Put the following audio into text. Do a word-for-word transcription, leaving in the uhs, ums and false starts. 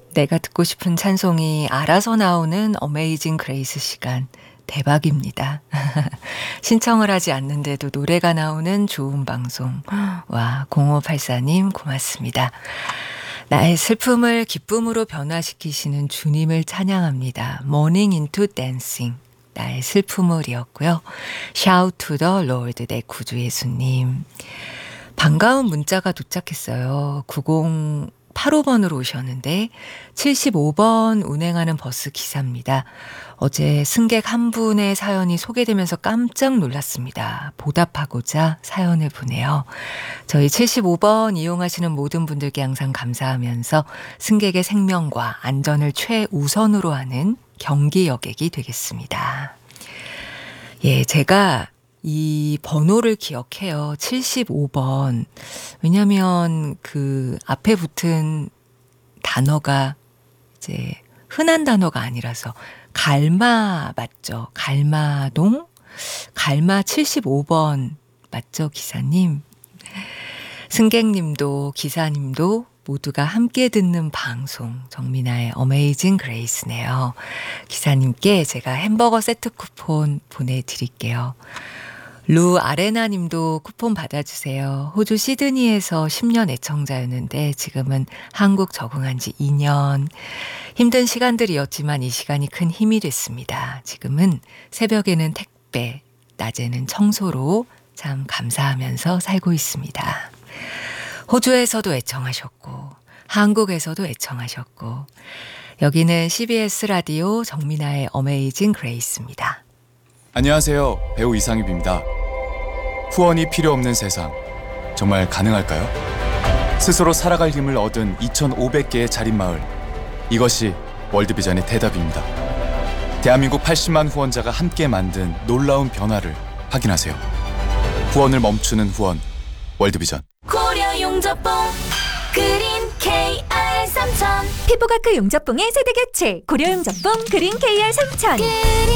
내가 듣고 싶은 찬송이 알아서 나오는 어메이징 그레이스 시간. 대박입니다. 신청을 하지 않는데도 노래가 나오는 좋은 방송. 와, 공오팔사님 고맙습니다. 나의 슬픔을 기쁨으로 변화시키시는 주님을 찬양합니다. Morning into Dancing. 나의 슬픔을이었고요. Shout to the Lord. 내 구주 예수님. 반가운 문자가 도착했어요. 구공팔오 번으로 오셨는데 칠십오 번 운행하는 버스 기사입니다. 어제 승객 한 분의 사연이 소개되면서 깜짝 놀랐습니다. 보답하고자 사연을 보내요. 저희 칠십오 번 이용하시는 모든 분들께 항상 감사하면서 승객의 생명과 안전을 최우선으로 하는 경기 여객이 되겠습니다. 예, 제가 이 번호를 기억해요. 칠십오 번. 왜냐면 그 앞에 붙은 단어가 이제 흔한 단어가 아니라서 갈마 맞죠? 갈마동? 갈마 칠십오 번 맞죠, 기사님? 승객님도 기사님도 모두가 함께 듣는 방송 정민아의 어메이징 그레이스네요. 기사님께 제가 햄버거 세트 쿠폰 보내드릴게요. 루 아레나님도 쿠폰 받아주세요. 호주 시드니에서 십 년 애청자였는데 지금은 한국 적응한 지 이 년. 힘든 시간들이었지만 이 시간이 큰 힘이 됐습니다. 지금은 새벽에는 택배, 낮에는 청소로 참 감사하면서 살고 있습니다. 호주에서도 애청하셨고 한국에서도 애청하셨고 여기는 씨비에스 라디오 정민아의 어메이징 그레이스입니다. 안녕하세요. 배우 이상엽입니다. 후원이 필요 없는 세상, 정말 가능할까요? 스스로 살아갈 힘을 얻은 이천오백 개의 자립마을, 이것이 월드비전의 대답입니다. 대한민국 팔십만 후원자가 함께 만든 놀라운 변화를 확인하세요. 후원을 멈추는 후원, 월드비전. 고려 용접봉 그린 케이알 삼천 피부과크 용접봉의 세대 교체 고려 용접봉 그린 케이알 삼천 그린